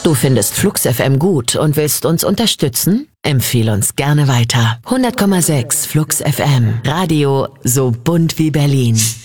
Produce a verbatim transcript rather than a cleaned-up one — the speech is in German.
Du findest Flux F M gut und willst uns unterstützen? Empfehl uns gerne weiter. hundert Komma sechs Flux F M. Radio so bunt wie Berlin.